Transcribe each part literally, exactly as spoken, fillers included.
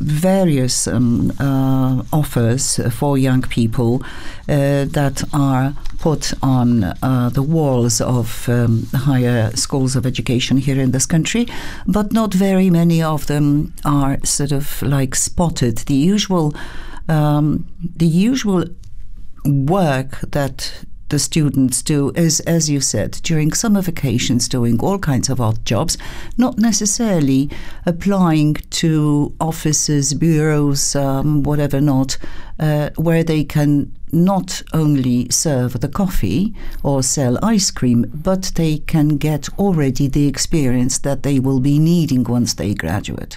various um, uh, offers for young people uh, that are put on uh, the walls of um, higher schools of education here in this country, but not very many of them are sort of like spotted. The usual, um, the usual work that the students do is, as you said, during summer vacations, doing all kinds of odd jobs, not necessarily applying to offices, bureaus, um, whatever not, uh, where they can not only serve the coffee or sell ice cream, but they can get already the experience that they will be needing once they graduate.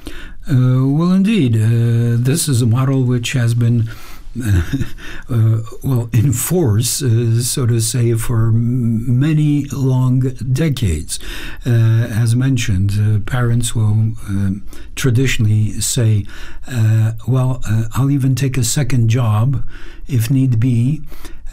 Uh, well, indeed, uh, this is a model which has been Uh, uh, well, in force, uh, so to say, for m- many long decades. Uh, as mentioned, uh, parents will uh, traditionally say, uh, well, uh, I'll even take a second job if need be.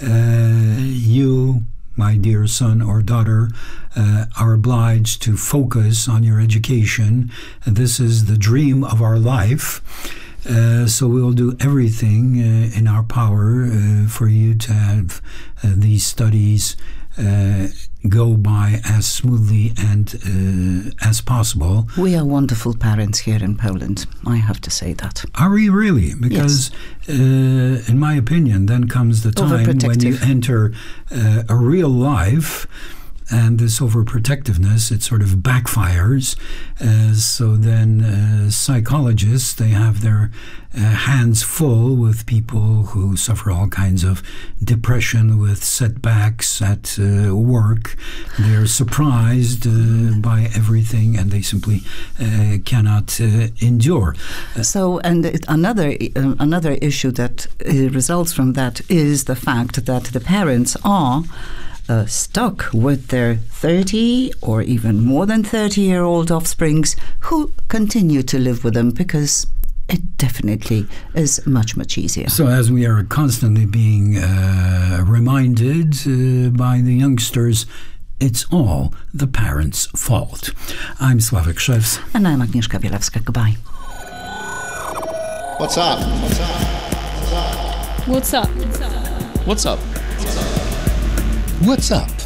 Uh, you, my dear son or daughter, uh, are obliged to focus on your education. And this is the dream of our life. Uh, so we'll do everything uh, in our power uh, for you to have uh, these studies uh, go by as smoothly and uh, as possible. We are wonderful parents here in Poland, I have to say that. Are we really? Because yes. uh, in my opinion, then comes the time when you enter uh, a real life. And this overprotectiveness, it sort of backfires. Uh, so then uh, psychologists, they have their uh, hands full with people who suffer all kinds of depression with setbacks at uh, work. They're surprised uh, by everything and they simply uh, cannot uh, endure. Uh, so, and it, another, uh, another issue that uh, results from that is the fact that the parents are Uh, stuck with their thirty or even more than thirty-year-old offsprings who continue to live with them because it definitely is much, much easier. So as we are constantly being uh, reminded uh, by the youngsters, it's all the parents' fault. I'm Sławek Szewc. And I'm Agnieszka Bielawska. Goodbye. What's up? What's up? What's up? What's up? What's up? What's up?